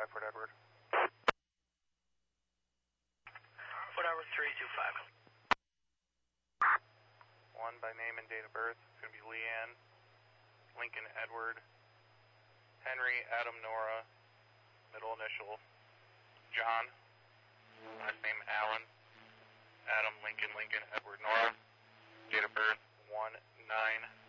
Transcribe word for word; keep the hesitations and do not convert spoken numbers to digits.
five, Fort Edward. Fort Edward three two five. One by name and date of birth. It's going to be Leanne, Lincoln Edward, Henry Adam Nora, middle initial John, last name Allen, Adam Lincoln Lincoln Edward Nora, date of birth one nine